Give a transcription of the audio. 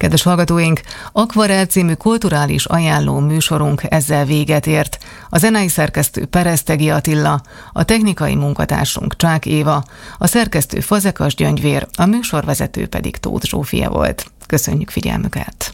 Kedves hallgatóink, Akvarel című kulturális ajánló műsorunk ezzel véget ért. A zenei szerkesztő Peresztegi Attila, a technikai munkatársunk Csák Éva, a szerkesztő Fazekas Gyöngyvér, a műsorvezető pedig Tóth Zsófia volt. Köszönjük figyelmüket!